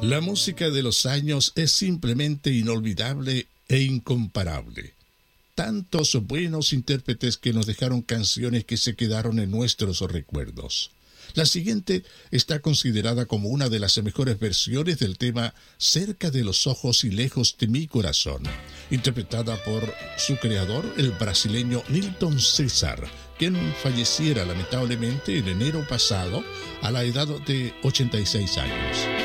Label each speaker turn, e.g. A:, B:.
A: La música de los años es simplemente inolvidable e incomparable. Tantos buenos intérpretes que nos dejaron canciones que se quedaron en nuestros recuerdos. La siguiente está considerada como una de las mejores versiones del tema Cerca de los ojos y lejos de mi corazón, interpretada por su creador, el brasileño Nilton César, quien falleciera lamentablemente en enero pasado a la edad de 86 años.